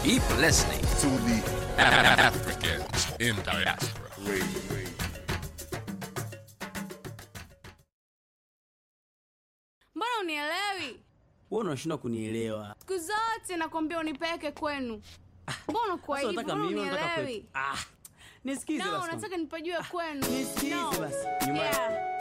Keep listening to the Africans in Diaspora. Mbona unielewi? Wewe unashindwa kunielewa. Siku zote nakwambia unipeleke kwenu. Mbona kwa hivi unielewi? Nisikize basi. No, nataka nipajue kwenu. Nisikize basi. Yeah.